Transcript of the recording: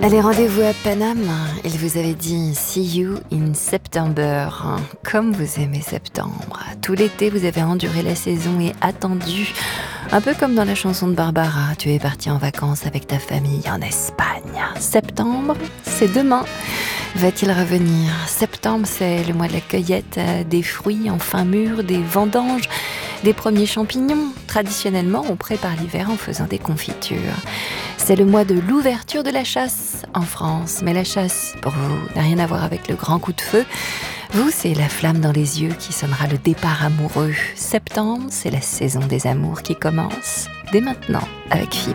Allez, rendez-vous à Paname. Il vous avait dit « See you in September ». Comme vous aimez septembre. Tout l'été, vous avez enduré la saison et attendu. Un peu comme dans la chanson de Barbara. Tu es parti en vacances avec ta famille en Espagne. Septembre, c'est demain. Va-t-il revenir? Septembre, c'est le mois de la cueillette des fruits enfin mûrs, des vendanges, des premiers champignons. Traditionnellement, on prépare l'hiver en faisant des confitures. C'est le mois de l'ouverture de la chasse en France. Mais la chasse, pour vous, n'a rien à voir avec le grand coup de feu. Vous, c'est la flamme dans les yeux qui sonnera le départ amoureux. Septembre, c'est la saison des amours qui commence dès maintenant avec Fibre.